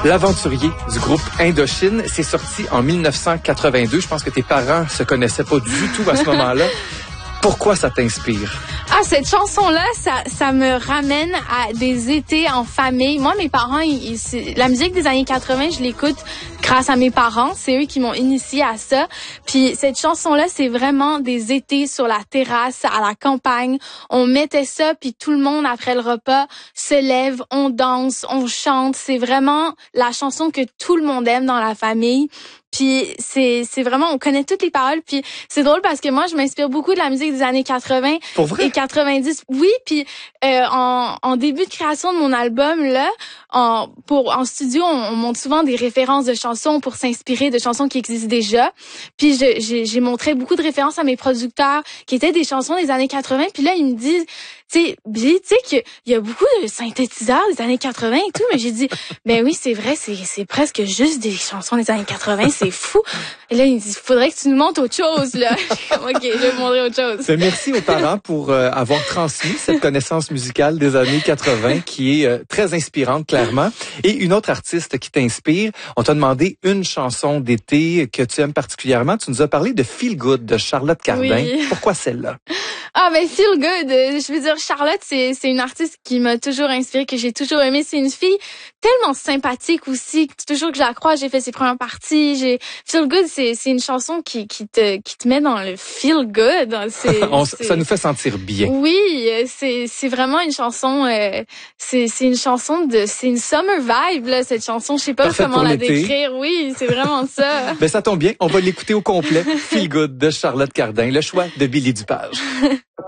L'aventurier du groupe Indochine, c'est sorti en 1982. Je pense que tes parents se connaissaient pas du tout à ce moment-là. Pourquoi ça t'inspire? Ah, cette chanson-là, ça me ramène à des étés en famille. Moi, mes parents, la musique des années 80, je l'écoute grâce à mes parents. C'est eux qui m'ont initié à ça. Puis cette chanson-là, c'est vraiment des étés sur la terrasse, à la campagne. On mettait ça, puis tout le monde, après le repas, se lève, on danse, on chante. C'est vraiment la chanson que tout le monde aime dans la famille. Puis c'est vraiment, on connaît toutes les paroles. Puis c'est drôle parce que moi, je m'inspire beaucoup de la musique des années 80 et 90. Oui, puis en début de création de mon album, là, en studio, on montre souvent des références de chansons pour s'inspirer de chansons qui existent déjà. Puis j'ai montré beaucoup de références à mes producteurs qui étaient des chansons des années 80. Puis là, ils me disent, tu sais, Billy, tu sais qu'il y a beaucoup de synthétiseurs des années 80 et tout. Mais j'ai dit, ben oui, c'est vrai, c'est presque juste des chansons des années 80. C'est fou. Et là, il me dit, faudrait que tu nous montres autre chose, là. OK, je vais vous montrer autre chose. Merci aux parents pour avoir transmis cette connaissance musicale des années 80 qui est très inspirante, clairement. Et une autre artiste qui t'inspire, on t'a demandé une chanson d'été que tu aimes particulièrement. Tu nous as parlé de Feel Good de Charlotte Cardin. Oui. Pourquoi celle-là? Ah, ben, Feel Good. Je veux dire, Charlotte, c'est une artiste qui m'a toujours inspirée, que j'ai toujours aimée. C'est une fille tellement sympathique aussi. Toujours que je la crois, j'ai fait ses premières parties. Feel Good, c'est une chanson qui te met dans le feel good. Ça nous fait sentir bien. Oui, c'est vraiment une chanson, c'est une chanson c'est une summer vibe, là, cette chanson. Je sais pas comment la décrire. Oui, c'est vraiment ça. Ben, ça tombe bien. On va l'écouter au complet. Feel Good de Charlotte Cardin. Le choix de Billy Dupage.